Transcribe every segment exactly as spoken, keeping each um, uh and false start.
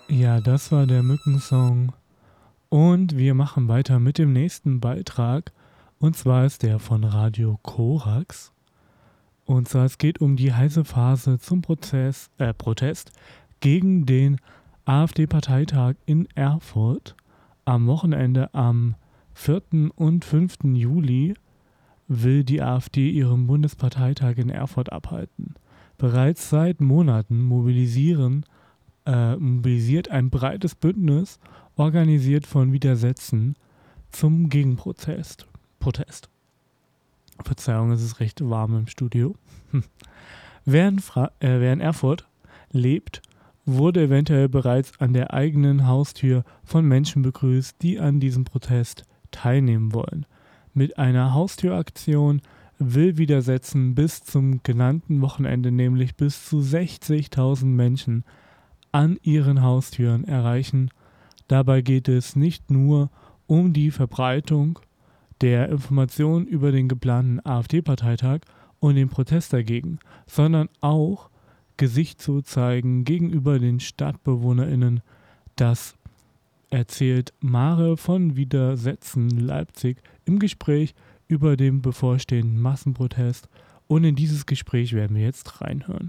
Ja, das war der Mückensong. Und wir machen weiter mit dem nächsten Beitrag. Und zwar ist der von Radio Korax. Und zwar es geht um die heiße Phase zum Prozess, äh, Protest gegen den AfD-Parteitag in Erfurt. Am Wochenende am vierten und fünften Juli will die AfD ihren Bundesparteitag in Erfurt abhalten. Bereits seit Monaten mobilisieren, äh, mobilisiert ein breites Bündnis, organisiert von Widersätzen, zum Gegenprotest. Protest. Verzeihung, es ist recht warm im Studio. Wer in, Fra- äh, wer in Erfurt lebt, wurde eventuell bereits an der eigenen Haustür von Menschen begrüßt, die an diesem Protest teilnehmen wollen. Mit einer Haustüraktion will Widersätzen bis zum genannten Wochenende nämlich bis zu sechzigtausend Menschen an ihren Haustüren erreichen. Dabei geht es nicht nur um die Verbreitung der Informationen über den geplanten AfD-Parteitag und den Protest dagegen, sondern auch Gesicht zu zeigen gegenüber den StadtbewohnerInnen. Das erzählt Mare von Widersätzen Leipzig im Gespräch über den bevorstehenden Massenprotest. Und in dieses Gespräch werden wir jetzt reinhören.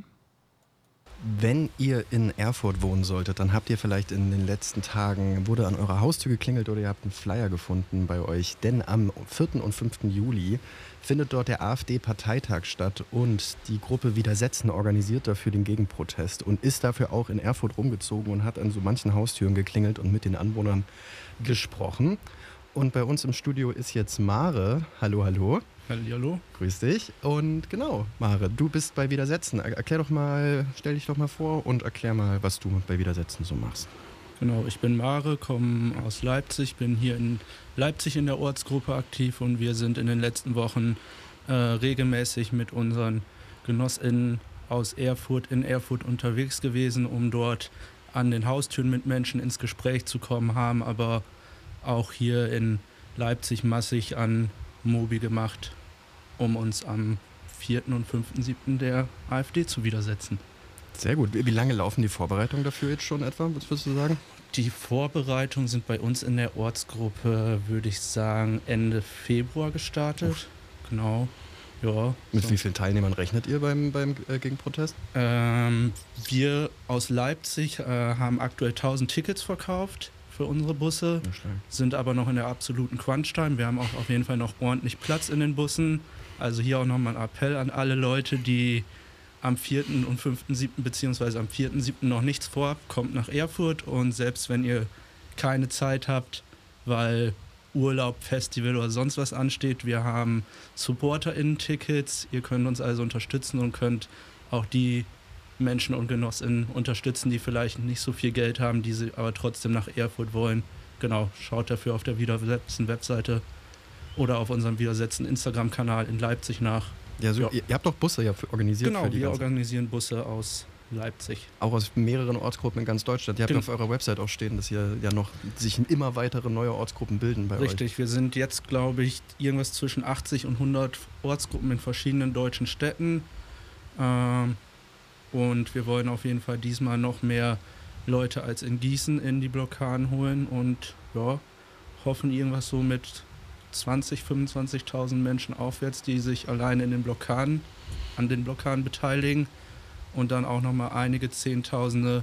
Wenn ihr in Erfurt wohnen solltet, dann habt ihr vielleicht in den letzten Tagen, wurde an eurer Haustür geklingelt oder ihr habt einen Flyer gefunden bei euch. Denn am vierten und fünften Juli findet dort der AfD-Parteitag statt und die Gruppe Widersätzen organisiert dafür den Gegenprotest und ist dafür auch in Erfurt rumgezogen und hat an so manchen Haustüren geklingelt und mit den Anwohnern gesprochen. Und bei uns im Studio ist jetzt Mare. Hallo, hallo. Hallo. Grüß dich. Und genau, Mare, du bist bei Widersätzen. Erklär doch mal, stell dich doch mal vor und erklär mal, was du bei Widersätzen so machst. Genau, ich bin Mare, komme aus Leipzig, bin hier in Leipzig in der Ortsgruppe aktiv und wir sind in den letzten Wochen äh, regelmäßig mit unseren GenossInnen aus Erfurt in Erfurt unterwegs gewesen, um dort an den Haustüren mit Menschen ins Gespräch zu kommen, haben aber auch hier in Leipzig massig an Mobi gemacht, um uns am vierten und fünften siebten der AfD zu widersetzen. Sehr gut. Wie lange laufen die Vorbereitungen dafür jetzt schon etwa, was würdest du sagen? Die Vorbereitungen sind bei uns in der Ortsgruppe, würde ich sagen, Ende Februar gestartet. Uff. Genau, ja. Mit so. Wie vielen Teilnehmern rechnet ihr beim, beim äh, Gegenprotest? Ähm, wir aus Leipzig äh, haben aktuell tausend Tickets verkauft für unsere Busse, Ja, sind aber noch in der absoluten Crunch-Time. Wir haben auch auf jeden Fall noch ordentlich Platz in den Bussen. Also hier auch nochmal ein Appell an alle Leute, die am vierten und fünften siebten beziehungsweise am vierten siebten noch nichts vorhabt, kommt nach Erfurt und selbst wenn ihr keine Zeit habt, weil Urlaub, Festival oder sonst was ansteht, wir haben SupporterInnen-Tickets, ihr könnt uns also unterstützen und könnt auch die Menschen und GenossInnen unterstützen, die vielleicht nicht so viel Geld haben, die sie aber trotzdem nach Erfurt wollen. Genau, schaut dafür auf der Widersätzen-Webseite oder auf unserem Widersätzen-Instagram-Kanal in Leipzig nach. Ja, so, ja. Ihr, ihr habt doch Busse ja für, organisiert genau, für die wir ganzen... organisieren Busse aus Leipzig. Auch aus mehreren Ortsgruppen in ganz Deutschland. Ihr habt Gen- auf eurer Website auch stehen, dass hier ja noch sich immer weitere neue Ortsgruppen bilden bei Richtig, euch. wir sind jetzt, glaube ich, irgendwas zwischen achtzig und hundert Ortsgruppen in verschiedenen deutschen Städten. Ähm, und wir wollen auf jeden Fall diesmal noch mehr Leute als in Gießen in die Blockaden holen und ja, hoffen irgendwas so mit zwanzigtausend, fünfundzwanzigtausend Menschen aufwärts, die sich allein in den Blockaden, an den Blockaden beteiligen und dann auch nochmal einige Zehntausende,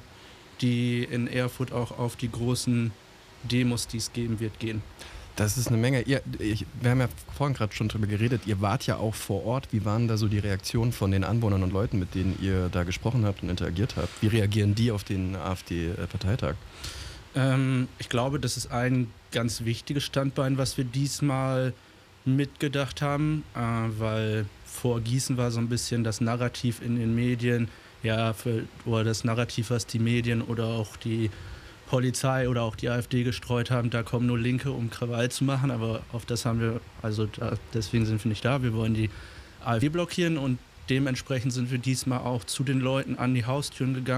die in Erfurt auch auf die großen Demos, die es geben wird, gehen. Das ist eine Menge. Ihr, ich, wir haben ja vorhin gerade schon drüber geredet, ihr wart ja auch vor Ort. Wie waren da so die Reaktionen von den Anwohnern und Leuten, mit denen ihr da gesprochen habt und interagiert habt? Wie reagieren die auf den AfD-Parteitag? Ähm, ich glaube, das ist ein ganz wichtiges Standbein, was wir diesmal mitgedacht haben, äh, weil vor Gießen war so ein bisschen das Narrativ in den Medien, ja, für, oder das Narrativ, was die Medien oder auch die Polizei oder auch die AfD gestreut haben, da kommen nur Linke, um Krawall zu machen, aber auf das haben wir, also da, deswegen sind wir nicht da, wir wollen die AfD blockieren und dementsprechend sind wir diesmal auch zu den Leuten an die Haustüren gegangen.